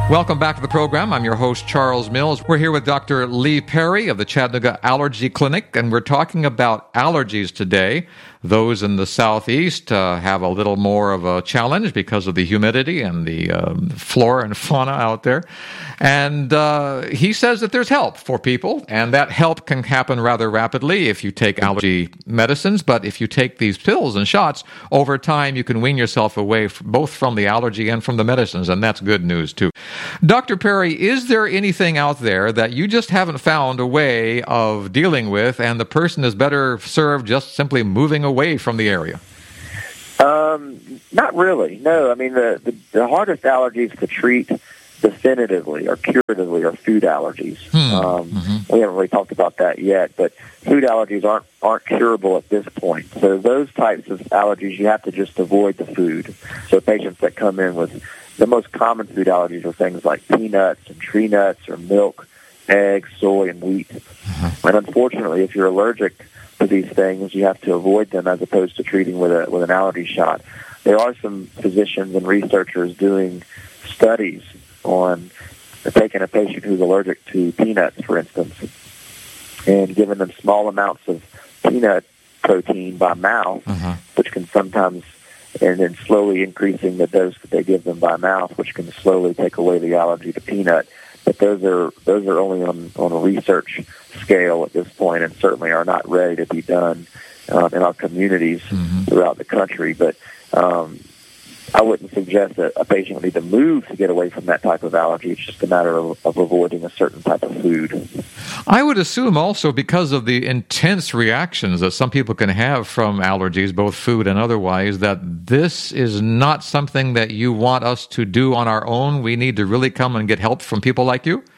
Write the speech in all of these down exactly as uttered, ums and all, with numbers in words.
Welcome back to the program. I'm your host, Charles Mills. We're here with Doctor Lee Perry of the Chattanooga Allergy Clinic, and we're talking about allergies today. Those in the southeast uh, have a little more of a challenge because of the humidity and the um, flora and fauna out there. And uh, he says that there's help for people, and that help can happen rather rapidly if you take allergy medicines. But if you take these pills and shots, over time you can wean yourself away f- both from the allergy and from the medicines, and that's good news too. Doctor Perry, is there anything out there that you just haven't found a way of dealing with, and the person is better served just simply moving away from the area? Um, not really. No, I mean, the, the, the hardest allergies to treat definitively or curatively are food allergies. Hmm. Um, mm-hmm. We haven't really talked about that yet, but food allergies aren't aren't curable at this point. So those types of allergies, you have to just avoid the food. So patients that come in with the most common food allergies are things like peanuts and tree nuts or milk, eggs, soy, and wheat. Mm-hmm. And unfortunately, if you're allergic to these things, you have to avoid them as opposed to treating with a with an allergy shot. There are some physicians and researchers doing studies on taking a patient who's allergic to peanuts, for instance, and giving them small amounts of peanut protein by mouth, uh-huh. which can sometimes, and then slowly increasing the dose that they give them by mouth, which can slowly take away the allergy to peanut. But those are those are only on, on a research scale at this point, and certainly are not ready to be done um, in our communities mm-hmm. throughout the country. But um, I wouldn't suggest that a patient would need to move to get away from that type of allergy. It's just a matter of, of avoiding a certain type of food. I would assume also because of the intense reactions that some people can have from allergies, both food and otherwise, that this is not something that you want us to do on our own. We need to really come and get help from people like you?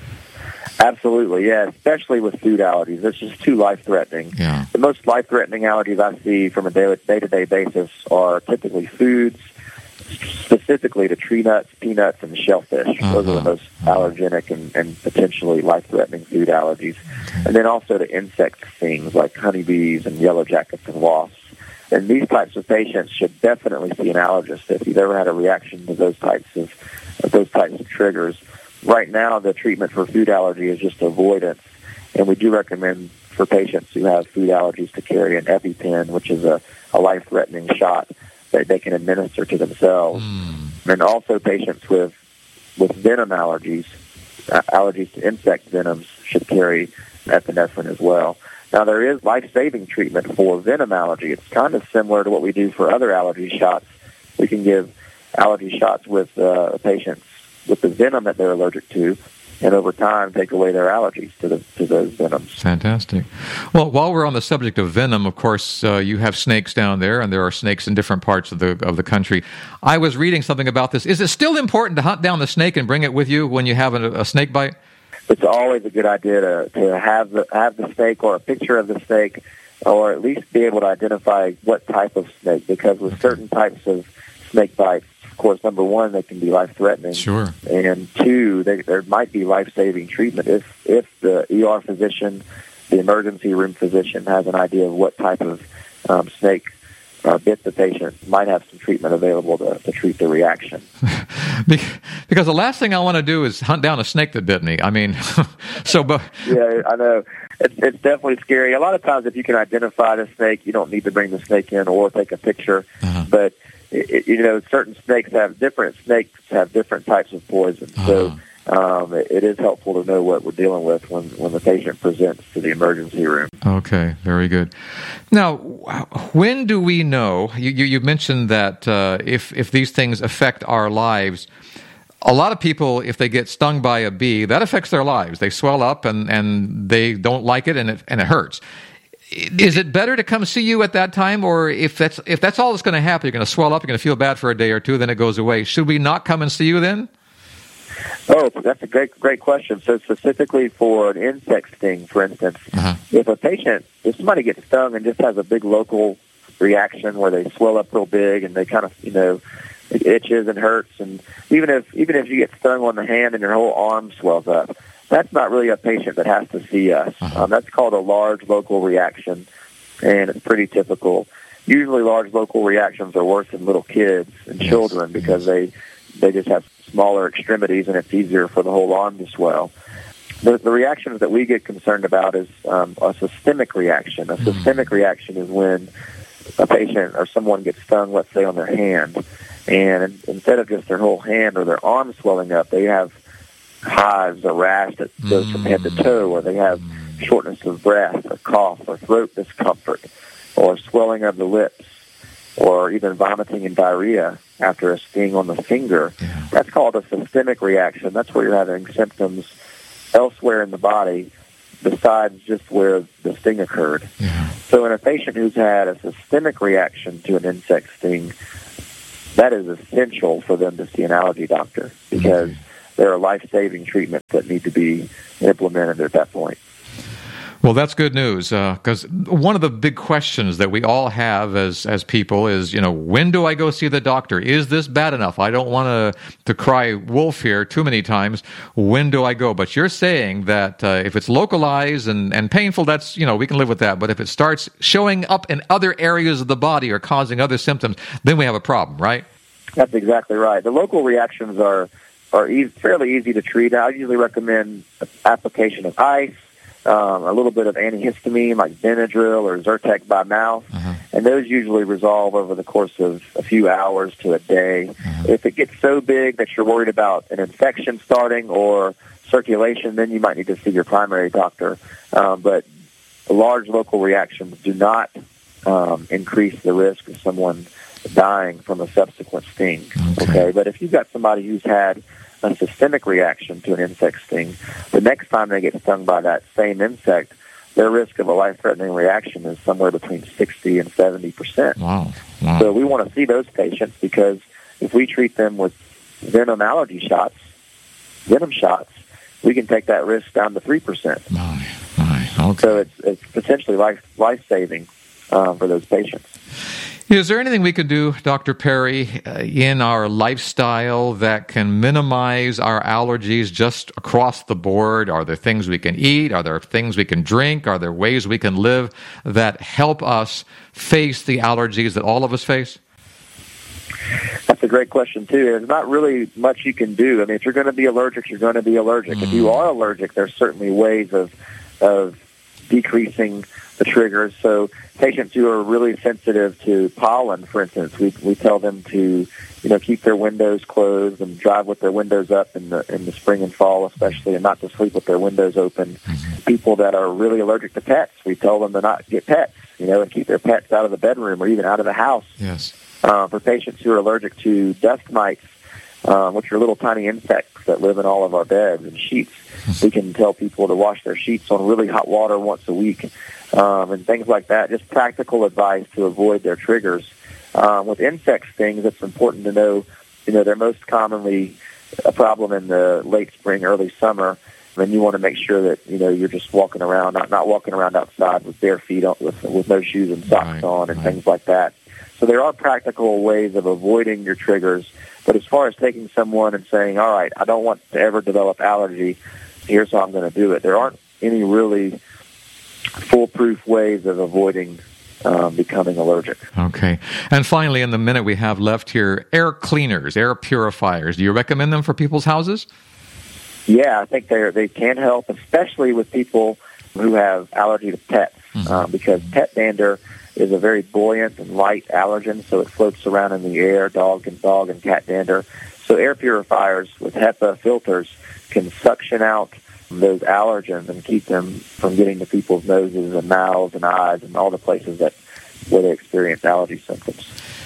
Absolutely, yeah, especially with food allergies. It's just too life-threatening. Yeah. The most life-threatening allergies I see from a day-to-day basis are typically foods, specifically to tree nuts, peanuts, and shellfish. Uh-huh. Those are the most allergenic and, and potentially life-threatening food allergies. Okay. And then also to insect things like honeybees and yellow jackets and wasps. And these types of patients should definitely see an allergist if you've ever had a reaction to those types of, of those types of triggers. Right now, the treatment for food allergy is just avoidance, and we do recommend for patients who have food allergies to carry an EpiPen, which is a, a life-threatening shot that they can administer to themselves. Mm. And also patients with with venom allergies, uh, allergies to insect venoms, should carry epinephrine as well. Now, there is life-saving treatment for venom allergy. It's kind of similar to what we do for other allergy shots. We can give allergy shots with uh, patients with the venom that they're allergic to, and over time take away their allergies to the to those venoms. Fantastic. Well, while we're on the subject of venom, of course, uh, you have snakes down there, and there are snakes in different parts of the of the country. I was reading something about this. Is it still important to hunt down the snake and bring it with you when you have a, a snake bite? It's always a good idea to, to have the have the snake or a picture of the snake, or at least be able to identify what type of snake, because with certain types of snake bites, of course, number one, they can be life-threatening. Sure. And two, they, there might be life-saving treatment if if the E R physician, the emergency room physician, has an idea of what type of um, snake uh, bit the patient, might have some treatment available to, to treat the reaction. Because the last thing I want to do is hunt down a snake that bit me. I mean, so... But yeah, I know. It's, it's definitely scary. A lot of times if you can identify the snake, you don't need to bring the snake in or take a picture. Uh-huh. But It, you know, certain snakes have different snakes have different types of poison. Uh-huh. So um, it, it is helpful to know what we're dealing with when, when the patient presents to the emergency room. Okay, very good. Now, when do we know? You, you, you mentioned that uh, if if these things affect our lives, a lot of people, if they get stung by a bee, that affects their lives. They swell up and, and they don't like it, and it and it hurts. Is it better to come see you at that time, or if that's if that's all that's going to happen, you're going to swell up, you're going to feel bad for a day or two, then it goes away. Should we not come and see you then? Oh, that's a great great question. So specifically for an insect sting, for instance, uh-huh. if a patient, if somebody gets stung and just has a big local reaction where they swell up real big and they kind of, you know, it itches and hurts, and even if even if you get stung on the hand and your whole arm swells up, that's not really a patient that has to see us. Uh-huh. Um, that's called a large local reaction, and it's pretty typical. Usually large local reactions are worse in little kids and yes. children because yes. they they just have smaller extremities and it's easier for the whole arm to swell. The, the reactions that we get concerned about is um, a systemic reaction. A systemic reaction is when a patient or someone gets stung, let's say, on their hand, and instead of just their whole hand or their arm swelling up, they have hives or rash that goes from head to toe, or they have shortness of breath or cough or throat discomfort or swelling of the lips or even vomiting and diarrhea after a sting on the finger. Yeah. That's called a systemic reaction. That's where you're having symptoms elsewhere in the body besides just where the sting occurred. Yeah. So in a patient who's had a systemic reaction to an insect sting, that is essential for them to see an allergy doctor because mm-hmm. there are life-saving treatments that need to be implemented at that point. Well, that's good news, because uh, one of the big questions that we all have as as people is, you know, when do I go see the doctor? Is this bad enough? I don't want to to cry wolf here too many times. When do I go? But you're saying that uh, if it's localized and, and painful, that's, you know, we can live with that. But if it starts showing up in other areas of the body or causing other symptoms, then we have a problem, right? That's exactly right. The local reactions are, are e- fairly easy to treat. I usually recommend application of ice, Um, a little bit of antihistamine like Benadryl or Zyrtec by mouth, uh-huh. and those usually resolve over the course of a few hours to a day. Uh-huh. If it gets so big that you're worried about an infection starting or circulation, then you might need to see your primary doctor. Um, but large local reactions do not um, increase the risk of someone dying from a subsequent sting. Okay. okay, but if you've got somebody who's had a systemic reaction to an insect sting, the next time they get stung by that same insect, their risk of a life-threatening reaction is somewhere between sixty and seventy percent. Wow. Wow. So we want to see those patients because if we treat them with venom allergy shots, venom shots, we can take that risk down to three percent. My, my. Okay. So it's, it's potentially life, life-saving um, for those patients. Is there anything we could do, Doctor Perry, uh, in our lifestyle that can minimize our allergies just across the board? Are there things we can eat? Are there things we can drink? Are there ways we can live that help us face the allergies that all of us face? That's a great question, too. There's not really much you can do. I mean, if you're going to be allergic, you're going to be allergic. Mm. If you are allergic, there's certainly ways of of decreasing the triggers. So patients who are really sensitive to pollen, for instance, we we tell them to, you know, keep their windows closed and drive with their windows up in the in the spring and fall, especially, and not to sleep with their windows open. Mm-hmm. People that are really allergic to pets, we tell them to not get pets, you know, and keep their pets out of the bedroom or even out of the house. Yes. Uh, for patients who are allergic to dust mites, um, which are little tiny insects that live in all of our beds and sheets, we can tell people to wash their sheets on really hot water once a week. Um, and things like that, just practical advice to avoid their triggers. Um, with insect stings, it's important to know, you know, they're most commonly a problem in the late spring, early summer, and you want to make sure that, you know, you're just walking around, not not walking around outside with bare feet on, with, with no shoes and socks right, on and right. things like that. So there are practical ways of avoiding your triggers, but as far as taking someone and saying, all right, I don't want to ever develop allergy, here's how I'm going to do it, there aren't any really foolproof ways of avoiding um, becoming allergic. Okay. And finally, in the minute we have left here, air cleaners, air purifiers. Do you recommend them for people's houses? Yeah, I think they they can help, especially with people who have allergy to pets, mm-hmm. uh, because pet dander is a very buoyant and light allergen, so it floats around in the air, dog and dog and cat dander. So air purifiers with HEPA filters can suction out those allergens and keep them from getting to people's noses and mouths and eyes and all the places that where they experience allergy symptoms.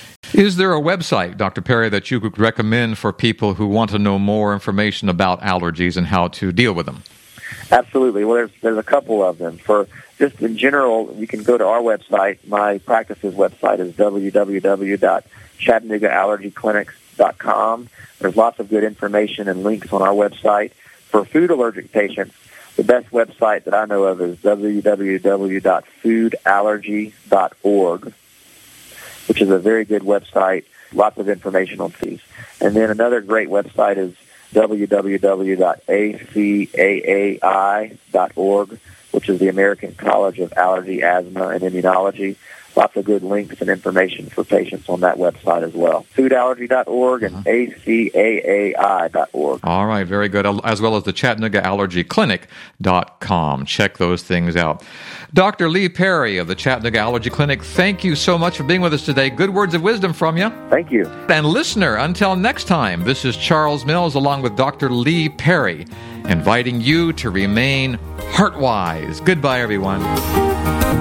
Is there a website, Doctor Perry, that you could recommend for people who want to know more information about allergies and how to deal with them? Absolutely. Well, there's there's a couple of them. For just in general, you can go to our website. My practice's website is w w w dot chattanooga allergy clinics dot com. There's lots of good information and links on our website. For food allergic patients, the best website that I know of is w w w dot food allergy dot org, which is a very good website, lots of information on these. And then another great website is w w w dot a c a a i dot org, which is the American College of Allergy, Asthma, and Immunology. lots of good links and information for patients on that website as well. food allergy dot org and A C A A I dot org. All right, very good. As well as the Chattanooga Allergy Clinic dot com. Check those things out. Doctor Lee Perry of the Chattanooga Allergy Clinic, thank you so much for being with us today. Good words of wisdom from you. Thank you. And listener, until next time, this is Charles Mills along with Doctor Lee Perry, inviting you to remain heart-wise. Goodbye, everyone.